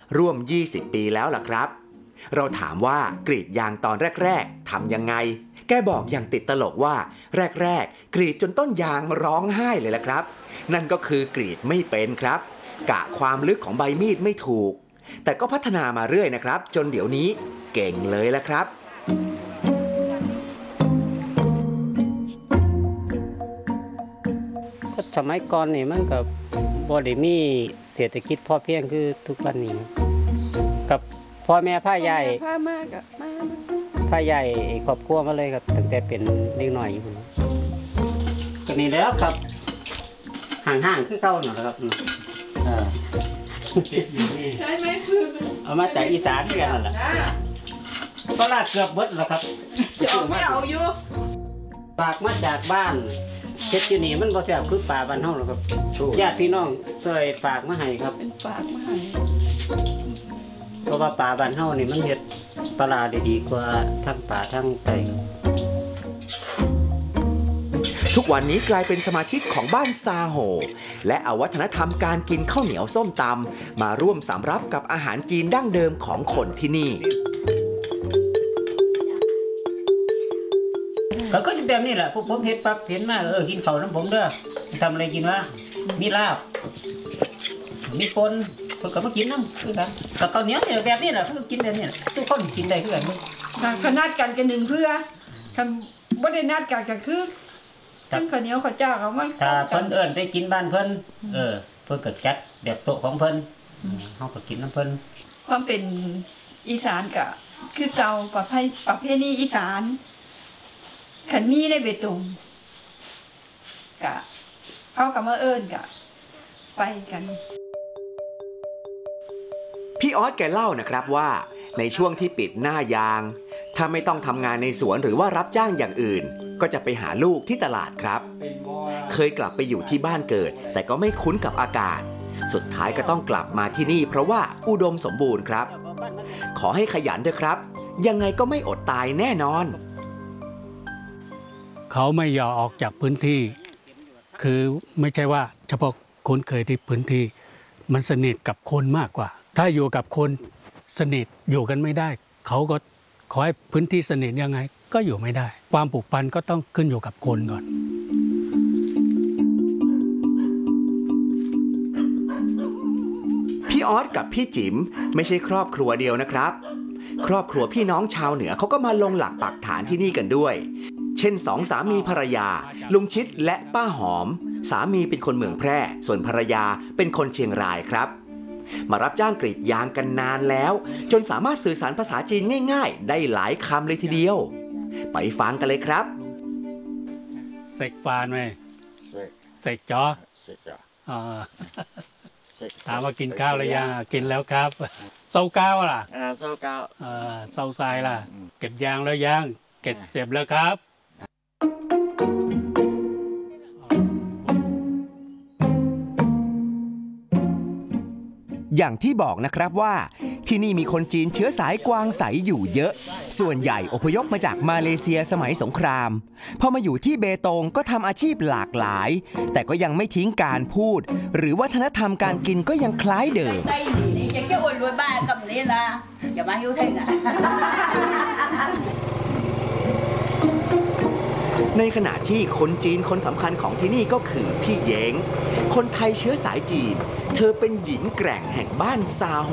ร่วม20 ปีแล้วล่ะครับเราถามว่ากรีดยางตอนแรกๆทำยังไงแกบอกอย่างติดตลกว่าแรกๆกรีดจนต้นยางร้องไห้เลยล่ะครับนั่นก็คือกรีดไม่เป็นครับกะความลึกของใบมีดไม่ถูกแต่ก็พัฒนามาเรื่อยนะครับจนเดี๋ยวนี้เก่งเลยละครับสมัยก่อนนี่มันกับบ่ได้มีเศรษฐกิจพอเพียงคือทุกวันนี้กับพ่อแม่พาใหญ่พามากกับมาพาใหญ่ครอบครัวมาเลยครับตั้งแต่เป็นเด็กหน่อยอยู่ก็นี่แล้วครับห่างๆคือเก่าหน่อยครับใช่ไหมคือเอามาจากอีสานกันนั่นแหละก็ลาดเกือบเบิดแล้วครับจะเอาไม่เอาอยู่ฝากมาจากบ้านเฮ็ดอยู่นี่มันบ่แซ่บคือป่าบ้านเฮาหรอกครับญาติพี่น้องช่วยฝากมาให้ครับเป็นฝากมาให้เพราะว่าป่าบ้านเฮานี่มันเฮ็ดปลาได้ดีกว่าทั้งป่าทั้งไร่ทุกวันนี้กลายเป็นสมาชิกของบ้านซาโฮและเอาวัฒนธรรมการกินข้าวเหนียวส้มตำมาร่วมสำรับกับอาหารจีนดั้งเดิมของคนที่นี่ก็จะแบบนี้แหละพวกผมเห็นปั๊บเห็นมากินข้าวน้ำผมเด้อทำอะไรกินวะมีลาบมีปนเพิ่นก็มากินน้ำคือกันกับข้าวเหนียวเนี่ยแบบนี้แหละเพิ่นกินแบบนี้ทุกคนกินได้คือกันขนาดกันหนึ่งเพื่อทำบ่ได้นัดกันก็คือทั้งข้าวเหนียวข้าวเจ้าเขามันถ้าเพิ่นเอิ้นไปกินบ้านเพิ่นเพิ่นก็จัดแบบโต๊ะของเพิ่นเฮาก็กินน้ำเพิ่นความเป็นอีสานก็คือเก่าประเพณีอีสานขันมีในเบตงกะเขากับมาเอิญกะไปกันพี่ออสแกเล่านะครับว่าในช่วงที่ปิดหน้ายางถ้าไม่ต้องทำงานในสวนหรือว่ารับจ้างอย่างอื่นก็จะไปหาลูกที่ตลาดครับเคยกลับไปอยู่ที่บ้านเกิดแต่ก็ไม่คุ้นกับอากาศสุดท้ายก็ต้องกลับมาที่นี่เพราะว่าอุดมสมบูรณ์ครับขอให้ขยันด้วยครับยังไงก็ไม่อดตายแน่นอนเขาไม่อยากออกจากพื้นที่คือไม่ใช่ว่าเฉพาะคนเคยที่พื้นที่มันสนิทกับคนมากกว่าถ้าอยู่กับคนสนิทอยู่กันไม่ได้เขาก็ขอให้พื้นที่สนิทยังไงก็อยู่ไม่ได้ความผูกพันก็ต้องขึ้นอยู่กับคนก่อนพี่ออสกับพี่จิ๋มไม่ใช่ครอบครัวเดียวนะครับครอบครัวพี่น้องชาวเหนือเขาก็มาลงหลักปักฐานที่นี่กันด้วยเช่น2 สามีภรรยาลุงชิดและป้าหอมสามีเป็นคนเมืองแพร่ส่วนภรรยาเป็นคนเชียงรายครับมารับจ้างกรีดยางกันนานแล้วจนสามารถสื่อสารภาษาจีนง่ายๆได้หลายคำเลยทีเดียวไปฟังกันเลยครับเสกฟานไหมเสกจอถามว่ากินข้าวหรือยังกินแล้วครับเศร้าก้าวล่ะเศร้าก้าวเศร้าทรายล่ะเก็บยางแล้วยังเก็บเสร็จแล้วครับอย่างที่บอกนะครับว่าที่นี่มีคนจีนเชื้อสายกวางใสอยู่เยอะส่วนใหญ่อพยพมาจากมาเลเซียสมัยสงครามพอมาอยู่ที่เบตงก็ทำอาชีพหลากหลายแต่ก็ยังไม่ทิ้งการพูดหรือวัฒนธรรมการกินก็ยังคล้ายเดิมในขณะที่คนจีนคนสำคัญของที่นี่ก็คือพี่เย้งคนไทยเชื้อสายจีนเธอเป็นหญิงแกร่งแห่งบ้านซาโฮ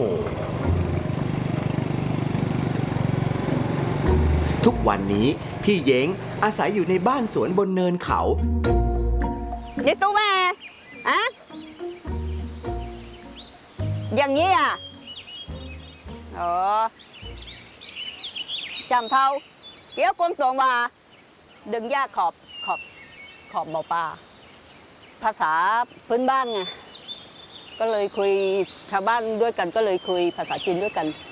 ทุกวันนี้พี่เย้งอาศัยอยู่ในบ้านสวนบนเนินเขานี่ตู้แม่อะอย่างนี้อ่ะจำเท่าเกี่ยวกับตัวมาดึงหญ้าขอบบ่อปลาภาษาพื้นบ้านไงก็เลยคุยชาวบ้านด้วยกันก็เลยคุยภาษาจีนด้วยกัน